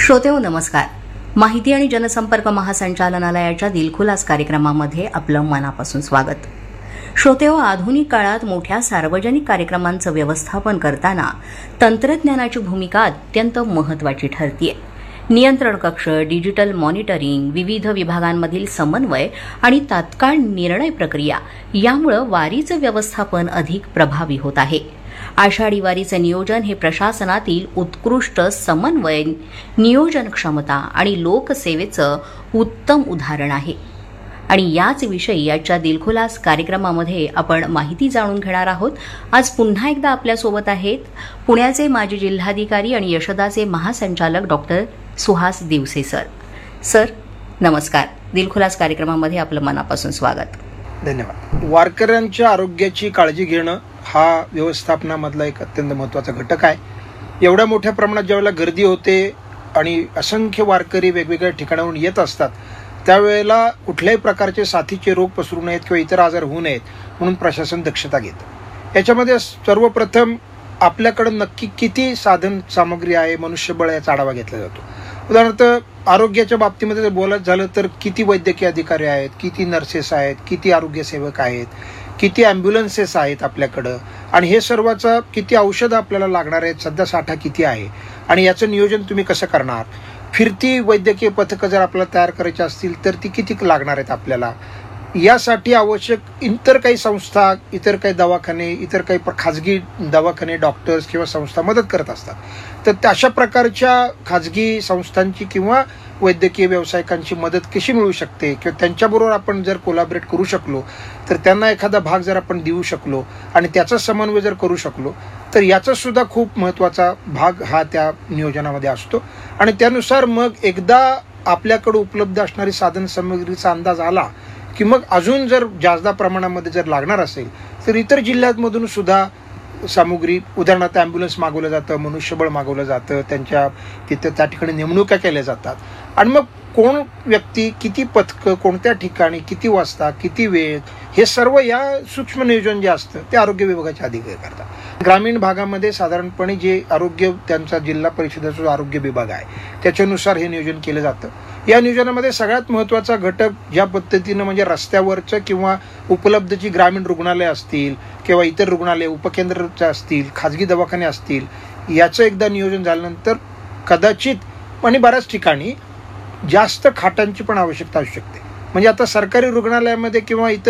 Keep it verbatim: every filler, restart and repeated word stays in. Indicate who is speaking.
Speaker 1: श्रोतेहो नमस्कार. माहिती आणि जनसंपर्क महासंचालनालयाच्या दिलखुलास कार्यक्रमामध्ये आपलं मनापासून स्वागत. श्रोतेहो, आधुनिक काळात मोठ्या सार्वजनिक कार्यक्रमांचं व्यवस्थापन करताना तंत्रज्ञानाची भूमिका अत्यंत महत्त्वाची ठरतेय. नियंत्रण कक्ष, डिजिटल मॉनिटरिंग, विविध विभागांमधील समन्वय आणि तात्काळ निर्णय प्रक्रिया यामुळं वारीचं व्यवस्थापन अधिक प्रभावी होत आहे. आषाढी वारीचे नियोजन हे प्रशासनातील उत्कृष्ट समन्वय, नियोजन क्षमता आणि लोकसेवेचं उत्तम उदाहरण आहे. आणि याच विषयी याच्या दिलखुलास कार्यक्रमामध्ये आपण माहिती जाणून घेणार आहोत. आज पुन्हा एकदा आपल्यासोबत आहेत पुण्याचे माजी जिल्हाधिकारी आणि यशदाचे महासंचालक doctor Suhas Diwase sir. Sir नमस्कार. दिलखुलास कार्यक्रमामध्ये आपलं मनापासून स्वागत.
Speaker 2: धन्यवाद. वारकऱ्यांच्या आरोग्याची काळजी घेणं हा व्यवस्थापनामधला एक अत्यंत महत्त्वाचा घटक आहे. एवढ्या मोठ्या प्रमाणात ज्यावेळेला गर्दी होते आणि असंख्य वारकरी वेगवेगळ्या ठिकाणाहून येत असतात त्यावेळेला कुठल्याही प्रकारचे साथीचे रोग पसरू नयेत किंवा इतर आजार होऊ नयेत म्हणून प्रशासन दक्षता घेतं. याच्यामध्ये सर्वप्रथम आपल्याकडं नक्की किती साधन सामग्री आहे, मनुष्यबळ याचा आढावा घेतला जातो. उदाहरणार्थ आरोग्याच्या बाबतीमध्ये जर बोलायचं झालं तर किती वैद्यकीय अधिकारी आहेत, किती नर्सेस आहेत, किती आरोग्यसेवक आहेत, किती ॲम्ब्युलन्सेस आहेत आपल्याकडं, आणि हे सर्वाचा किती औषधं आपल्याला लागणार आहेत, सध्या साठा किती आहे आणि याचं नियोजन तुम्ही कसं करणार. फिरती वैद्यकीय पथकं जर आपल्याला तयार करायची असतील तर ती किती लागणार आहेत आपल्याला. यासाठी आवश्यक इतर काही संस्था, इतर काही दवाखाने, इतर काही खाजगी दवाखाने, डॉक्टर्स किंवा संस्था मदत करत असतात. तर अशा प्रकारच्या खाजगी संस्थांची किंवा वैद्यकीय व्यावसायिकांची मदत कशी मिळू शकते किंवा त्यांच्याबरोबर आपण जर कोलॅबरेट करू शकलो तर त्यांना एखादा भाग जर आपण देऊ शकलो आणि त्याचा समन्वय जर करू शकलो तर याचा सुद्धा खूप महत्त्वाचा भाग हा त्या नियोजनामध्ये असतो. आणि त्यानुसार मग एकदा आपल्याकडे उपलब्ध असणारी साधन सामग्रीचा अंदाज आला की मग अजून जर जास्त प्रमाणामध्ये जर लागणार असेल तर इतर जिल्ह्यांमधून सुद्धा सामुग्री, उदाहरणार्थ ॲम्ब्युलन्स मागवलं जातं, मनुष्यबळ मागवलं जातं, त्यांच्या तिथं त्या ठिकाणी नेमणुका केल्या जातात. आणि मग कोण व्यक्ती, किती पथकं, कोणत्या ठिकाणी, किती वाजता, किती वेळ, हे सर्व या सूक्ष्म नियोजन जे असतं ते आरोग्य विभागाचे अधिकारी करतात. ग्रामीण भागामध्ये साधारणपणे जे आरोग्य, त्यांचा जिल्हा परिषदेचा जो आरोग्य विभाग आहे त्याच्यानुसार हे नियोजन केलं जातं. या नियोजनामध्ये सगळ्यात महत्त्वाचा घटक ज्या पद्धतीनं म्हणजे रस्त्यावरचं किंवा उपलब्ध जी ग्रामीण रुग्णालय असतील किंवा इतर रुग्णालय उपकेंद्राचे असतील, खाजगी दवाखाने असतील, याचं एकदा नियोजन झाल्यानंतर कदाचित आणि बऱ्याच ठिकाणी जास्त खाटांची पण आवश्यकता असू शकते. म्हणजे आता सरकारी रुग्णालयामध्ये किंवा इतर